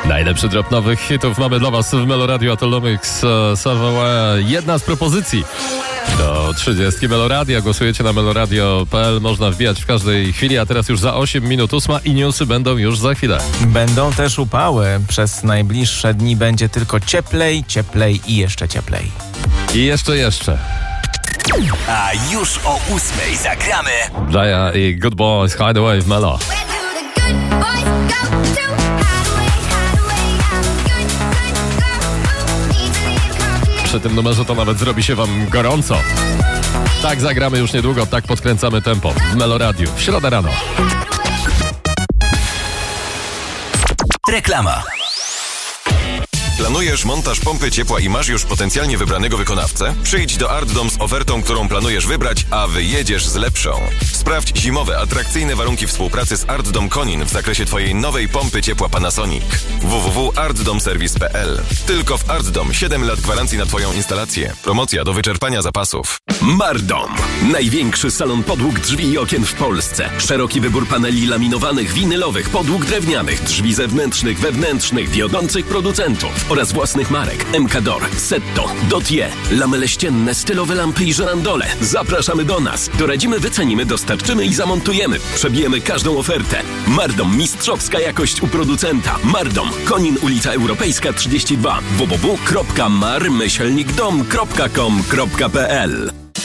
Najlepszy drop nowych hitów mamy dla Was w Meloradio Atomics. Jedna z propozycji do 30 Meloradia. Głosujecie na meloradio.pl. Można wbijać w każdej chwili, a teraz już za 8 minut 8 i newsy będą już za chwilę. Będą też upały. Przez najbliższe dni będzie tylko cieplej, cieplej i jeszcze cieplej. I jeszcze. A już o 8 zagramy Jaya i Good Boys Hideaway w Melo. Przy tym numerze to nawet zrobi się Wam gorąco. Tak zagramy już niedługo, tak podkręcamy tempo w Meloradiu. W środę rano. reklama. Planujesz montaż pompy ciepła i masz już potencjalnie wybranego wykonawcę? Przyjdź do ArtDom z ofertą, którą planujesz wybrać, a wyjedziesz z lepszą. Sprawdź zimowe, atrakcyjne warunki współpracy z ArtDom Konin w zakresie Twojej nowej pompy ciepła Panasonic. www.artdomservice.pl. Tylko w ArtDom 7 lat gwarancji na Twoją instalację. Promocja do wyczerpania zapasów. Mardom. Największy salon podłóg drzwi i okien w Polsce. Szeroki wybór paneli laminowanych, winylowych, podłóg drewnianych, drzwi zewnętrznych, wewnętrznych, wiodących producentów oraz własnych marek. MKDOR, Setto, Dotie, lamele ścienne, stylowe lampy i żerandole. Zapraszamy do nas. Doradzimy, wycenimy, dostarczymy i zamontujemy. Przebijemy każdą ofertę. Mardom. Mistrzowska jakość u producenta. Mardom. Konin, ulica Europejska 32. www.mar-dom.com.pl